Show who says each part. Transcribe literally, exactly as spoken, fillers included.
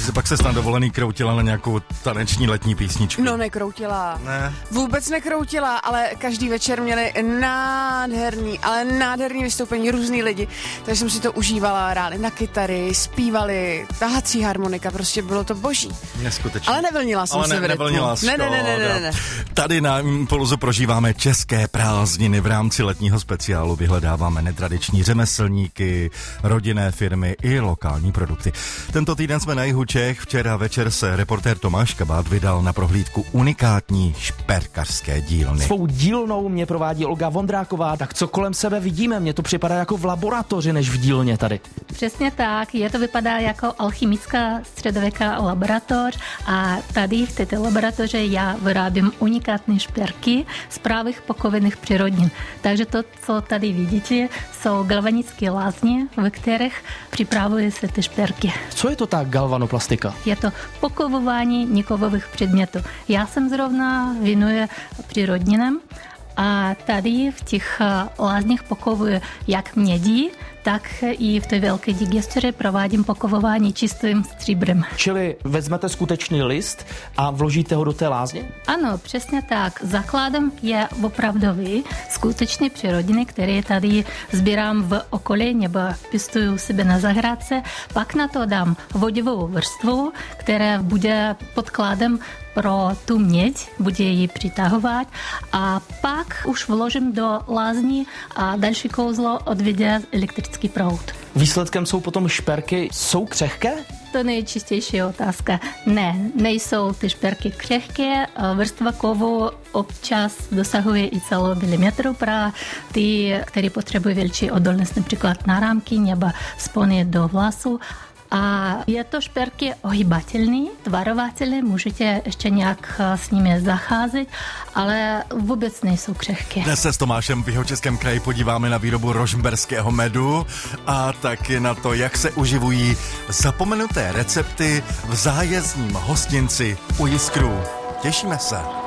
Speaker 1: se pak se na dovolený kroutila na nějakou taneční letní písničku?
Speaker 2: No nekroutila.
Speaker 1: Ne.
Speaker 2: Vůbec nekroutila, ale každý večer měli nádherný, ale nádherný vystoupení, různý lidi. Takže jsem si to užívala, hráli na kytary, zpívali, tahací harmonika, prostě bylo to boží.
Speaker 1: Neskutečně.
Speaker 2: Ale nevlnila jsem
Speaker 1: ale
Speaker 2: se
Speaker 1: ne,
Speaker 2: v rytmu.
Speaker 1: nevlnila,
Speaker 2: ne, ne, ne, ne, ne, ne.
Speaker 1: Tady na Impulzu prožíváme české prázdniny. V rámci letního speciálu vyhledáváme netradiční řemeslníky, rodinné firmy i lokální produkty. Tento týden jsme na jihu Čech. Včera večer se reportér Tomáš Kabát vydal na prohlídku unikátní šperkařské dílny.
Speaker 3: Svou dílnou mě provádí Olga Vondráková, tak co kolem sebe vidíme? Mně to připadá jako v laboratoři, než v dílně tady.
Speaker 4: Přesně tak, je to vypadá jako alchymická středověká laboratoř a tady v této laboratoři já vyrábím unikátní šperky z právých pokovinných přírodnin. Takže to, co tady vidíte, jsou galvanické lázně, ve kterých připravují se ty šperky.
Speaker 3: Co je to ta galvanoplastika?
Speaker 4: Je to pokovování nikovových předmětů. Já jsem zrovna věnuji přírodninám a tady v těch lázních pokovuji jak mědí, tak i v té velké digestoře provádím pokovování čistým stříbrem.
Speaker 3: Čili vezmete skutečný list a vložíte ho do té lázně?
Speaker 4: Ano, přesně tak. Základem je opravdový, skutečný přírodiny, které tady sbírám v okolí nebo pěstuju sebe na zahrádce. Pak na to dám vodivou vrstvu, která bude podkladem pro tu měď, bude ji přitahovat a pak už vložím do lázní a další kouzlo odvede elektrický proud.
Speaker 3: Výsledkem jsou potom šperky, jsou křehké?
Speaker 4: To nejčistější otázka. Ne, nejsou ty šperky křehké. Vrstva kovu občas dosahuje i celou milimetru pro ty, které potřebují větší odolnost, například na rámky nebo spony do vlasu. A je to šperky ohybatelný, tvarovatelné, můžete ještě nějak s nimi zacházet, ale vůbec nejsou křehké.
Speaker 1: Dnes se s Tomášem v Jihočeském kraji podíváme na výrobu rožmberského medu a taky na to, jak se uživují zapomenuté recepty v zájezdním hostinci u Jiskrů. Těšíme se.